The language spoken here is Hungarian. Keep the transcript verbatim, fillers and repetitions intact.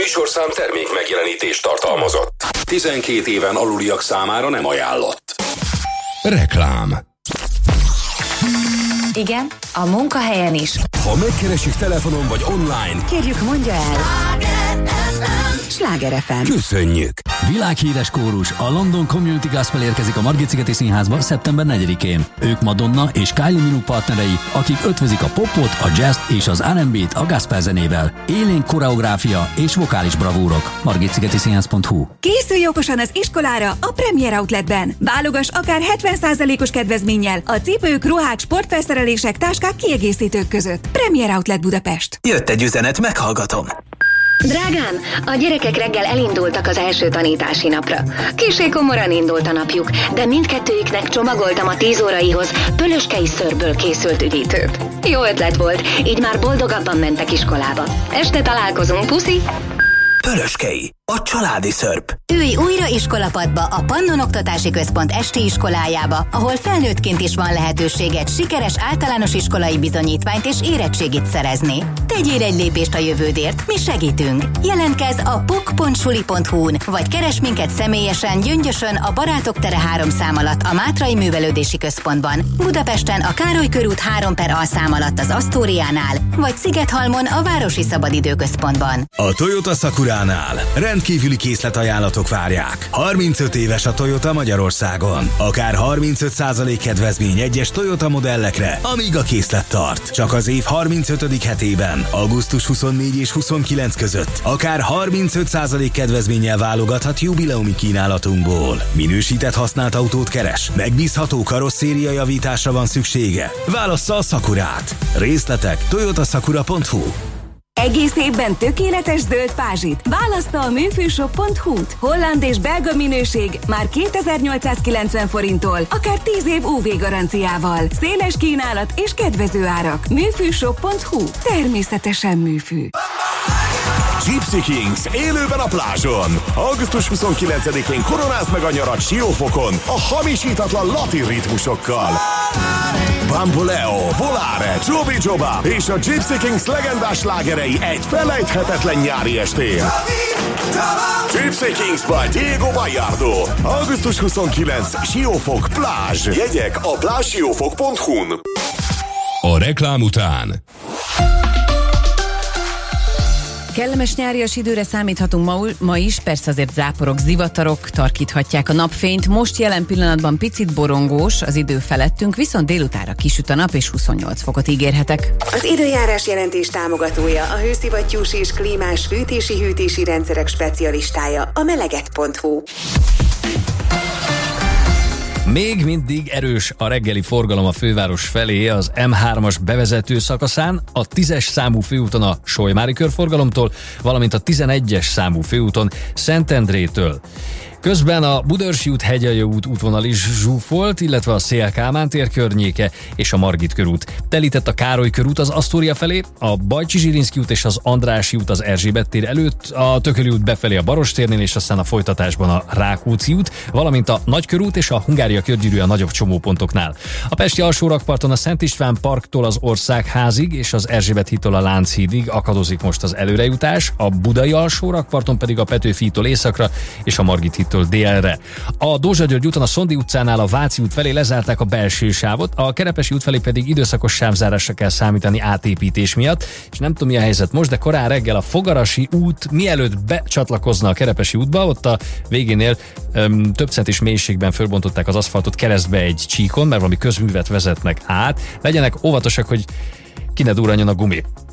műsorszám termék megjelenítést tartalmazott. tizenkét éven aluliak számára nem ajánlott. Reklám. Igen, a munkahelyen is. Ha megkeresik telefonon vagy online, kérjük, mondja el. Sláger ef em. Köszönjük! Világhíres kórus, a London Community Gospel érkezik a Margit-szigeti Színházba szeptember negyedikén. Ők Madonna és Kylie Minogue partnerei, akik ötvözik a popot, a jazzt és az er and bé-t a gospel zenével. Élénk koreográfia és vokális bravúrok. margit szigeti színház pont hu. Készülj okosan az iskolára a Premier Outletben. Válogass akár hetven százalékos kedvezménnyel a cipők, ruhák, sportfelszerelések, táskák, kiegészítők között. Premier Outlet Budapest. Jött egy üzenet, meghallgatom. Drágám, a gyerekek reggel elindultak az első tanítási napra. Kissé komoran indult a napjuk, de mindkettőjüknek csomagoltam a tíz óraihoz pölöskei szörből készült üdítőt. Jó ötlet volt, így már boldogabban mentek iskolába. Este találkozunk, puszi! Pölöskei, a családi szörp. Ülj újra iskolapadba a Pannon Oktatási Központ esti iskolájába, ahol felnőttként is van lehetőséged sikeres általános iskolai bizonyítványt és érettségit szerezni. Tegyél egy lépést a jövődért, mi segítünk. Jelentkezz a pok pont suli pont hu-n, vagy keres minket személyesen Gyöngyösön a Barátok tere három szám alatt a Mátrai Művelődési Központban, Budapesten a Károly körút három per A szám alatt az Asztóriánál, vagy Szigethalmon a Városi Szabadidőközpontban. A Toyota Sakuránál rendkívüli készletajánlatok várják. harmincöt éves a Toyota Magyarországon. Akár harmincöt százalék kedvezmény egyes Toyota modellekre, amíg a készlet tart. Csak az év harmincötödik hetében, augusztus huszonnégy és huszonkilenc között akár harmincöt százalék kedvezménnyel válogathat jubileumi kínálatunkból. Minősített használt autót keres? Megbízható karosszéria javításra van szüksége? Válassza a Sakurát. Részletek toyota sakura pont hu. Egész évben tökéletes zöld pázsit. Válassza a műfűshop pont hu-t. Holland és belga minőség már kétezer-nyolcszázkilencven forinttól, akár tíz év ú vé garanciával. Széles kínálat és kedvező árak. műfűshop pont hu. Természetesen műfű. Gypsy Kings élőben a plázson. augusztus huszonkilencedikén koronázd meg a nyarat Siófokon a hamisítatlan latin ritmusokkal. Bamboleo, Volare, Joby Joba és a Gypsy Kings legendás slágerei egy felejthetetlen nyári estén. Gypsy Kings by Diego Bayardo. augusztus huszonkilencedike Siófok plázs. Jegyek a plázs siófok pont hu-n. A reklám után kellemes nyárias időre számíthatunk ma, ma is, persze azért záporok, zivatarok tarkíthatják a napfényt. Most jelen pillanatban picit borongós az idő felettünk, viszont délutára kisüt a nap és huszonnyolc fokot ígérhetek. Az időjárás jelentés támogatója, a hőszivattyús és klímás fűtési-hűtési rendszerek specialistája, a meleget pont hu. Még mindig erős a reggeli forgalom a főváros felé az em hármas bevezető szakaszán, a tízes számú főúton a Solymári körforgalomtól, valamint a tizenegyes számú főúton Szentendrétől. Közben a Budaörsi út, Hegyalja út útvonal is zsúfolt, illetve a Széll-Kálmán tér környéke és a Margit körút. Telített a Károly körút az Asztória felé, a Bajcsy-Zsilinszky út és az Andrássy út az Erzsébet tér előtt, a Tököli út befelé a Barostérnél és aztán a folytatásban a Rákóczi út, valamint a Nagykörút és a Hungária körgyűrű a nagyobb csomópontoknál. A pesti alsórakparton a Szent István parktól az Országházig és az Erzsébet hídtól a Lánchídig akadozik most az előrejutás, a budai alsórakparton pedig a Petőfi hídtól északra és a Margit hídtól délre. A Dózsa György úton a Szondi utcánál a Váci út felé lezárták a belső sávot, a Kerepesi út felé pedig időszakos sávzárásra kell számítani átépítés miatt, és nem tudom mi a helyzet most, de korán reggel a Fogarasi út mielőtt becsatlakozna a Kerepesi útba, ott a végénél öm, több centis mélységben fölbontották az aszfaltot keresztbe egy csíkon, mert valami közművet vezetnek át. Legyenek óvatosak, hogy ki ne durranjon a gumi.